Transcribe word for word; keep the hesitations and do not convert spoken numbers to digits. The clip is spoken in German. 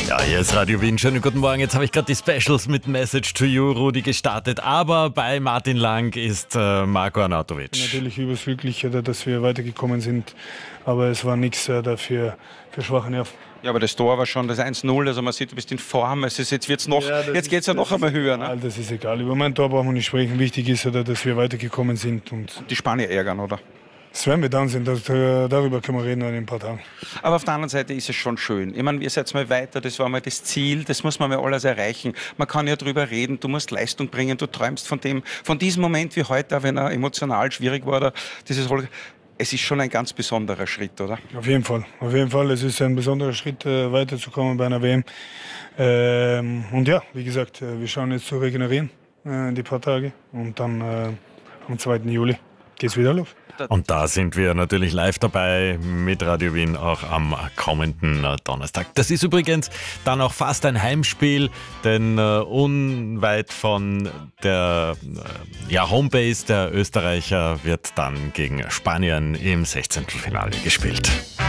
Ja, hier ist Radio Wien. Schönen guten Morgen. Jetzt habe ich gerade die Specials mit Message to You, Rudi, gestartet. Aber bei Martin Lang ist äh, Marko Arnautovic. Natürlich überglücklich, dass wir weitergekommen sind. Aber es war nichts äh, dafür für schwache Nerven. Ja, aber das Tor war schon das eins null, also man sieht, du bist in Form. Es ist, jetzt wird's noch, ja, jetzt geht es ja noch einmal höher. Ne? Das ist egal. Über mein Tor brauchen wir nicht sprechen. Wichtig ist, dass wir weitergekommen sind. Und die Spanier ärgern, oder? Das werden wir dann sind, das, darüber können wir reden in ein paar Tagen. Aber auf der anderen Seite ist es schon schön. Ich meine, ihr seid mal weiter, das war mal das Ziel, das muss man mal alles erreichen. Man kann ja drüber reden, du musst Leistung bringen, du träumst von dem, von diesem Moment wie heute, auch wenn er emotional schwierig war, oder dieses es ist schon ein ganz besonderer Schritt, oder? Auf jeden Fall, auf jeden Fall. Es ist ein besonderer Schritt, äh, weiterzukommen bei einer W M. Ähm, und ja, wie gesagt, äh, wir schauen jetzt zu regenerieren, äh, die paar Tage. Und dann äh, am zweiten Juli geht es wieder los. Und da sind wir natürlich live dabei mit Radio Wien auch am kommenden Donnerstag. Das ist übrigens dann auch fast ein Heimspiel, denn äh, unweit von der äh, ja, Homebase der Österreicher wird dann gegen Spanien im Sechzehntelfinale gespielt.